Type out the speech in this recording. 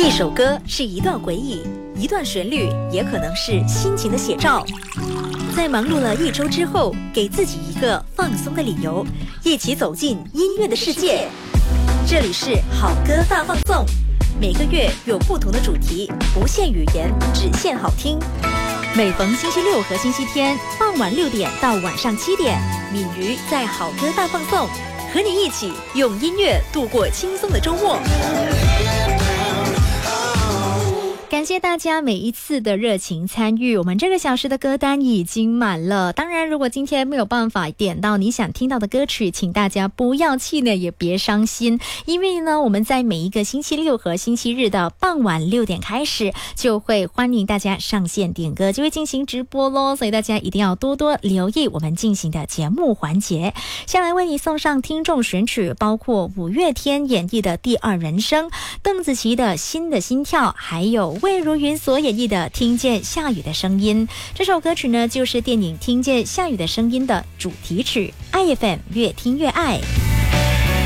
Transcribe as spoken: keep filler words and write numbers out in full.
一首歌是一段回忆，一段旋律也可能是心情的写照。在忙碌了一周之后，给自己一个放松的理由，一起走进音乐的世界。这里是好歌大放送，每个月有不同的主题，不限语言，只限好听。每逢星期六和星期天傍晚六点到晚上七点，敏瑜在好歌大放送，和你一起用音乐度过轻松的周末。感谢大家每一次的热情参与，我们这个小时的歌单已经满了。当然，如果今天没有办法点到你想听到的歌曲，请大家不要气馁，也别伤心，因为呢，我们在每一个星期六和星期日的傍晚六点开始，就会欢迎大家上线点歌，就会进行直播咯，所以大家一定要多多留意我们进行的节目环节。先来为你送上听众选曲，包括五月天演绎的《第二人生》，邓紫棋的《新的心跳》，还有魏如云所演绎的《听见下雨的声音》。这首歌曲呢，就是电影《听见下雨的声音》的主题曲。I F M 越听越爱。